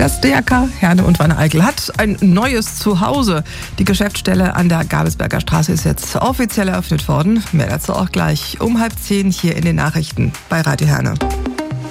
Das DRK Herne und Wanne-Eickel hat ein neues Zuhause. Die Geschäftsstelle an der Gabelsberger Straße ist jetzt offiziell eröffnet worden. Mehr dazu auch gleich um 9:30 hier in den Nachrichten bei Radio Herne.